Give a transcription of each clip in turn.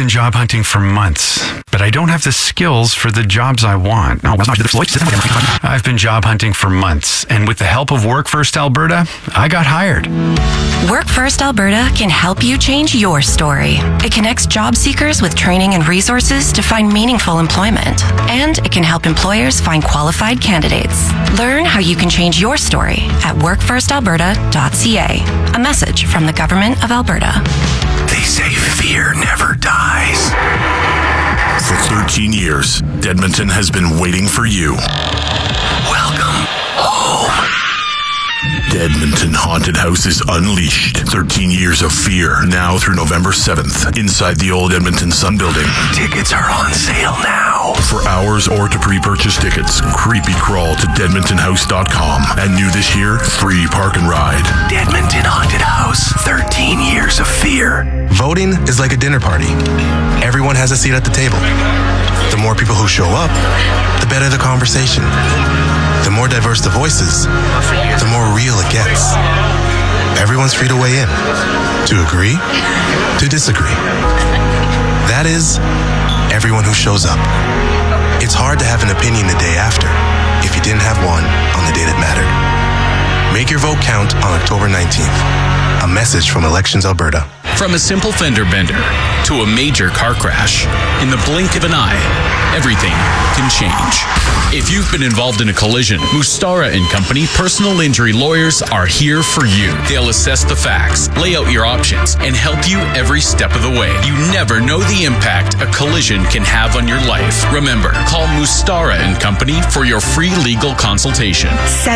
job hunting for months, but I don't have the skills for the jobs I want. I've been job hunting for months, and with the help of Work First Alberta, I got hired. Work First Alberta can help you change your story. It connects job seekers with training and resources to find meaningful employment, and it can help employers find qualified candidates. Learn how you can change your story at workfirstalberta.ca. A message from the Government of Alberta. They say fear never dies. For 13 years, Edmonton has been waiting for you. Welcome home. Edmonton Haunted House is unleashed. 13 years of fear, now through November 7th, inside the old Edmonton Sun Building. Tickets are on sale now. For hours or to pre-purchase tickets, creepy crawl to deadmontonhouse.com. And new this year, free park and ride. Edmonton Haunted House, 13 years of fear. Voting is like a dinner party. Everyone has a seat at the table. The more people who show up, the better the conversation. The more diverse the voices, the more real it gets. Everyone's free to weigh in, to agree, to disagree. That is, everyone who shows up. It's hard to have an opinion the day after if you didn't have one on the day that mattered. Make your vote count on October 19th. A message from Elections Alberta. From a simple fender bender to a major car crash, in the blink of an eye, everything can change. If you've been involved in a collision, Mustara & Company personal injury lawyers are here for you. They'll assess the facts, lay out your options, and help you every step of the way. You never know the impact a collision can have on your life. Remember, call Mustara & Company for your free legal consultation.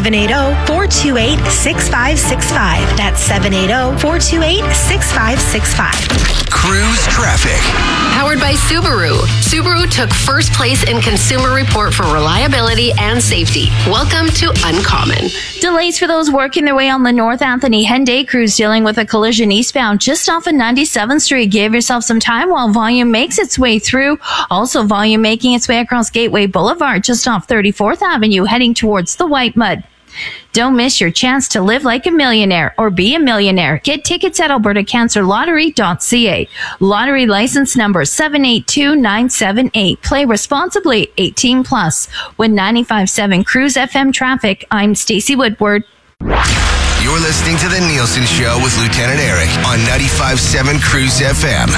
780-428-6565. That's 780-428-6565. Cruise traffic. Powered by Subaru. Subaru took first place in Consumer Report for reliability and safety. Welcome to Uncommon. Delays for those working their way on the North Anthony Henday cruise dealing with a collision eastbound just off of 97th Street. Give yourself some time while volume makes its way through. Also volume making its way across Gateway Boulevard just off 34th Avenue heading towards the White Mud. Don't miss your chance to live like a millionaire or be a millionaire. Get tickets at albertacancerlottery.ca. Lottery license number 782978. Play responsibly. 18 plus. With 95.7 Cruise FM traffic, I'm Stacey Woodward. You're listening to The Nielsen Show with Lieutenant Eric on 95.7 Cruise FM.